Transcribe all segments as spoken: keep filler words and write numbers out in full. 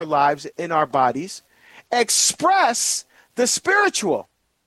lives, in our bodies, express the spiritual.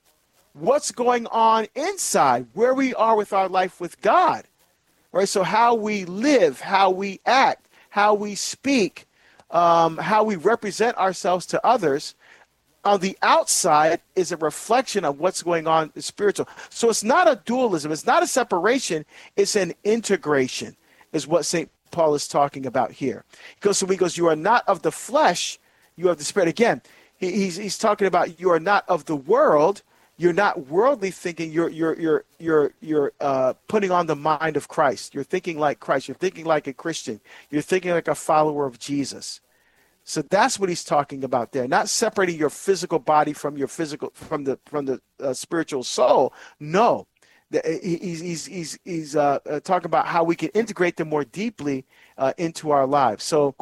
What's going on inside, where we are with our life with God, right? So how we live, how we act, how we speak, um, how we represent ourselves to others on the outside is a reflection of what's going on in spiritual. So it's not a dualism. It's not a separation. It's an integration is what Saint Paul is talking about here. He goes, so he goes, you are not of the flesh, you are the spirit. Again, he, he's, he's talking about you are not of the world. You're not worldly thinking. You're you're you're you're you're uh, putting on the mind of Christ. You're thinking like Christ. You're thinking like a Christian. You're thinking like a follower of Jesus. So that's what he's talking about there. Not separating your physical body from your physical from the from the uh, spiritual soul. No, the, he's he's he's he's uh, uh, talking about how we can integrate them more deeply uh, into our lives. So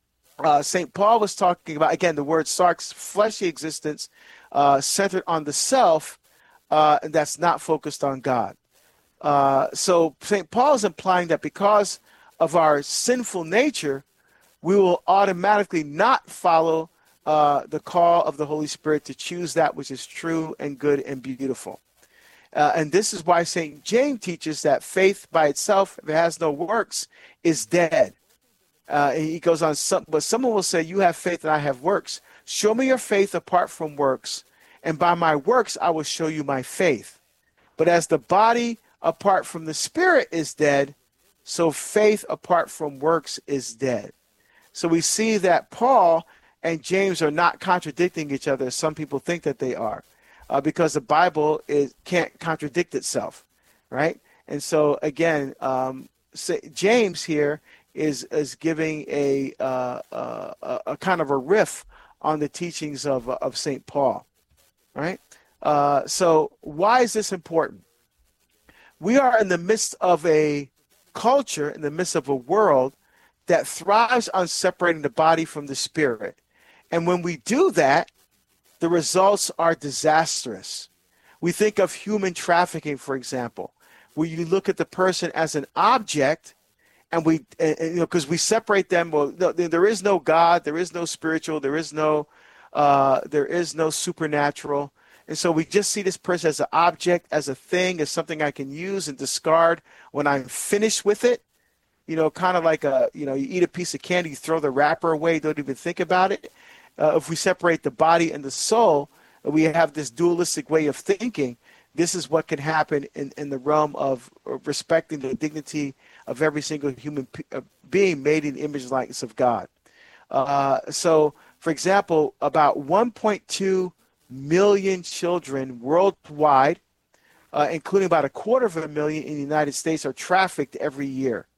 uh, Saint Paul was talking about, again, the word sarx, fleshy existence. Uh, centered on the self, uh, and that's not focused on God. Uh, so Saint Paul is implying that because of our sinful nature, we will automatically not follow uh, the call of the Holy Spirit to choose that which is true and good and beautiful. Uh, and this is why Saint James teaches that faith by itself, if it has no works, is dead. Uh, he goes on, some, but someone will say, you have faith and I have works. Show me your faith apart from works, and by my works I will show you my faith. But as the body apart from the spirit is dead, so faith apart from works is dead. So we see that Paul and James are not contradicting each other, as some people think that they are, uh, because the Bible is, can't contradict itself, right? And so, again, um, James here is, is giving a, uh, uh, a, a kind of a riff on the teachings of, of Saint Paul, right? Uh, so why is this important? We are in the midst of a culture, in the midst of a world that thrives on separating the body from the spirit. And when we do that, the results are disastrous. We think of human trafficking, for example, where you look at the person as an object. And we, and, you know, because we separate them. Well, no, there is no God, there is no spiritual, there is no, uh, there is no supernatural, and so we just see this person as an object, as a thing, as something I can use and discard when I'm finished with it. You know, kind of like a, you know, you eat a piece of candy, you throw the wrapper away, don't even think about it. Uh, if we separate the body and the soul, we have this dualistic way of thinking. This is what can happen in, in the realm of respecting the dignity of every single human being made in the image and likeness of God. Uh, so, for example, about one point two million children worldwide, uh, including about a quarter of a million in the United States, are trafficked every year.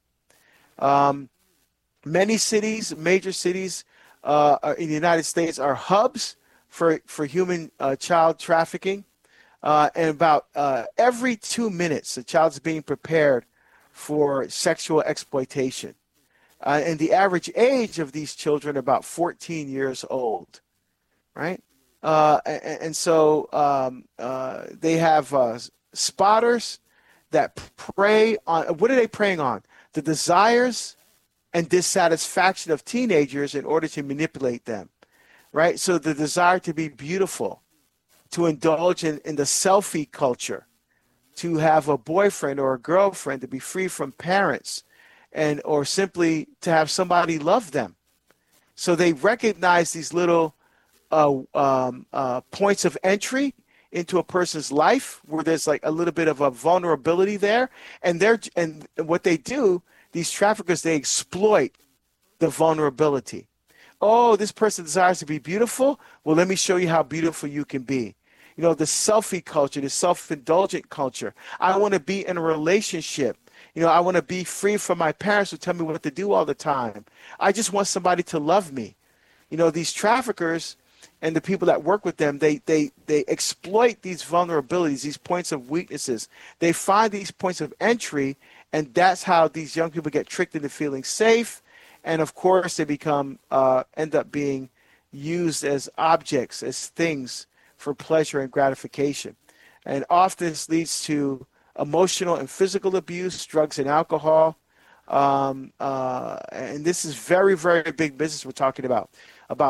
Um, many cities, major cities uh, in the United States are hubs for, for human uh, child trafficking. Uh, and about uh, every two minutes, a child's being prepared for sexual exploitation. Uh, and the average age of these children about fourteen years old, right? Uh, and, and so um, uh, they have uh, spotters that prey on, what are they preying on? The desires and dissatisfaction of teenagers in order to manipulate them, right? So the desire to be beautiful, to indulge in, in the selfie culture, to have a boyfriend or a girlfriend, to be free from parents, and or simply to have somebody love them. So they recognize these little uh, um, uh, points of entry into a person's life where there's like a little bit of a vulnerability there, and they're and what they do, these traffickers, they exploit the vulnerability. Oh, this person desires to be beautiful. Well, let me show you how beautiful you can be. You know, the selfie culture, the self-indulgent culture. I want to be in a relationship. You know, I want to be free from my parents who tell me what to do all the time. I just want somebody to love me. You know, these traffickers and the people that work with them, they they they exploit these vulnerabilities, these points of weaknesses. They find these points of entry, and that's how these young people get tricked into feeling safe. And of course, they become uh, end up being used as objects, as things for pleasure and gratification. And often this leads to emotional and physical abuse, drugs and alcohol. Um, uh, and this is very, very big business we're talking about.